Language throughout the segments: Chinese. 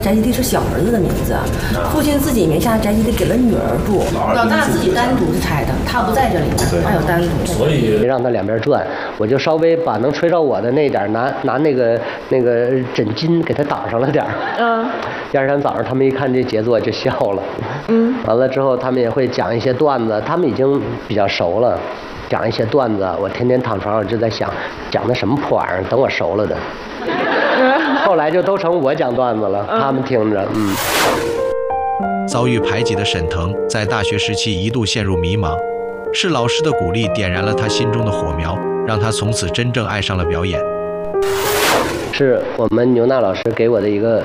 翟基地是小儿子的名字，父亲自己名下翟基地给了女儿住，老大自己单独拆的，他不在这里面，他有单独。 所以让他两边转，我就稍微把能吹着我的那点拿那个枕巾给他挡上了点儿。第二天早上他们一看这杰作就笑了。完了之后他们也会讲一些段子，他们已经比较熟了，讲一些段子，我天天躺床上就在想，讲的什么破玩意儿，等我熟了的。后来就都成我讲段子了，他们听着。 遭遇排挤的沈腾在大学时期一度陷入迷茫，是老师的鼓励点燃了他心中的火苗，让他从此真正爱上了表演。 是我们牛娜老师给我的一个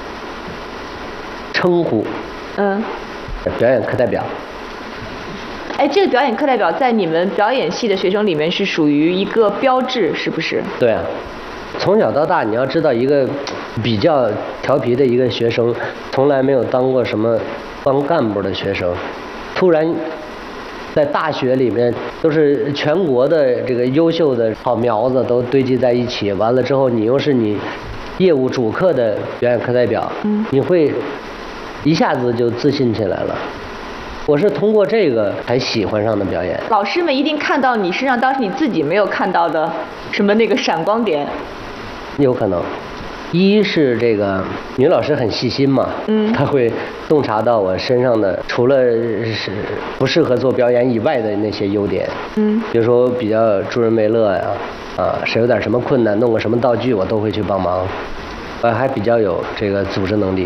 称呼，表演课代表。 哎，这个表演课代表在你们表演系的学生里面是属于一个标志，是不是？ 对啊。从小到大，你要知道，一个比较调皮的一个学生，从来没有当过什么当干部的学生，突然在大学里面都是全国的这个优秀的好苗子都堆积在一起，完了之后你又是你业务主课的表演课代表，你会一下子就自信起来了。我是通过这个才喜欢上的表演。 老师们一定看到你身上当时你自己没有看到的什么那个闪光点。 有可能，一是这个女老师很细心嘛，她会洞察到我身上的除了是不适合做表演以外的那些优点，比如说我比较助人为乐呀，谁有点什么困难，弄个什么道具我都会去帮忙，我还比较有这个组织能力，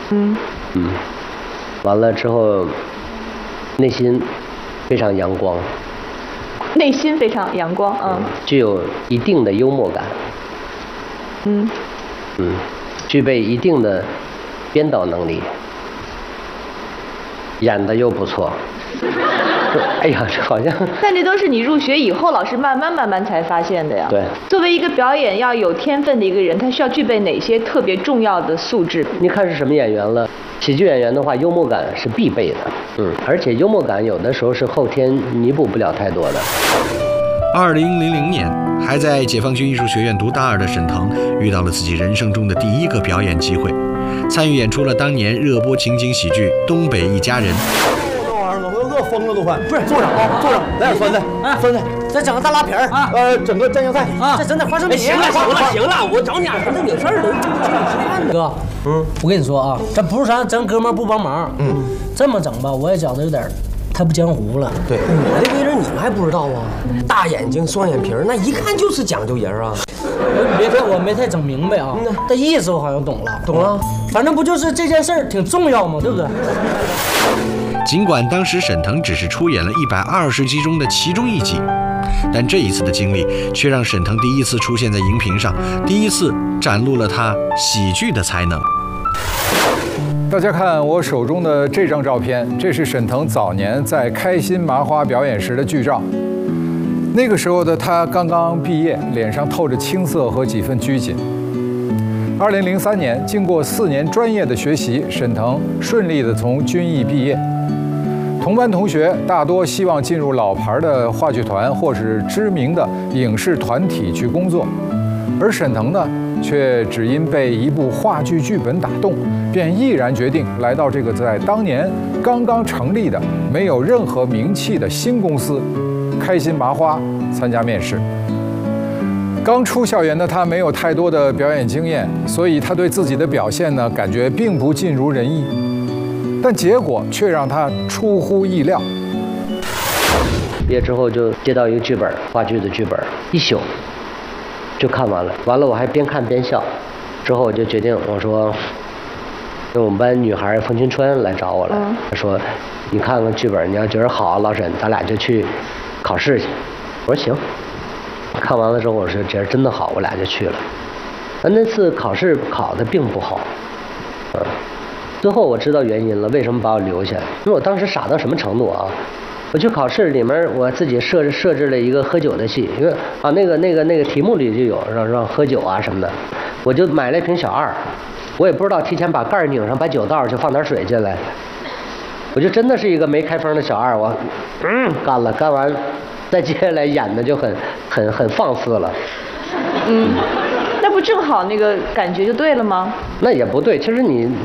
完了之后内心非常阳光， 内心非常阳光， 具有一定的幽默感。具备一定的编导能力，演的又不错。哎呀，这好像…… 但这都是你入学以后，老师慢慢才发现的呀。 对， 作为一个表演要有天分的一个人，他需要具备哪些特别重要的素质？ 你看是什么演员了？喜剧演员的话，幽默感是必备的。而且幽默感有的时候是后天弥补不了太多的。 2000年，还在解放军艺术学院读大2的沈腾遇到了自己人生中的第一个表演机会，参与演出了当年热播情景喜剧《东北一家人》。 这玩意儿我都饿疯了都快！不是，坐上啊，坐上，来点酸菜，酸菜，再整个大拉皮儿啊，整个蘸酱菜啊，再整点花生米。行了，我找你儿子有事儿了，吃饭哥，我跟你说啊，这不是啥咱哥们不帮忙，这么整吧，我也觉得有点太不江湖了。 对，我的为人你们还不知道啊？大眼睛、双眼皮儿，那一看就是讲究人啊！ 我没太整明白啊，这意思我好像懂了。 懂了， 反正不就是这件事儿挺重要吗？对不对？ 尽管当时沈腾只是出演了120集中的其中一集，但这一次的经历却让沈腾第一次出现在荧屏上，第一次展露了他喜剧的才能。 大家看我手中的这张照片，这是沈腾早年在开心麻花表演时的剧照。那个时候的他刚刚毕业，脸上透着青涩和几分拘谨。2003年，经过4年专业的学习，沈腾顺利地从军艺毕业。同班同学大多希望进入老牌的话剧团或是知名的影视团体去工作，而沈腾呢，却只因被一部话剧剧本打动，便毅然决定来到这个在当年刚刚成立的、没有任何名气的新公司——开心麻花参加面试。刚出校园的他没有太多的表演经验，所以他对自己的表现呢，感觉并不尽如人意。但结果却让他出乎意料。 毕业之后就接到一个剧本，话剧的剧本，一宿就看完了。完了我还边看边笑。之后我就决定，我说，因为我们班女孩冯清川来找我了，她说，你看看剧本，你要觉得好，老沈，咱俩就去考试去。我说行。看完了之后，我说觉得真的好，我俩就去了。那次考试考的并不好，最后我知道原因了，为什么把我留下？因为我当时傻到什么程度啊？我去考试里面，我自己设置了一个喝酒的戏，因为啊那个题目里就有让喝酒啊什么的，我就买了一瓶小二，我也不知道提前把盖拧上，把酒倒就放点水进来，我就真的是一个没开封的小二，我干了，干完再接下来演的就很放肆了。 那不正好那个感觉就对了吗？ 那也不对，其实你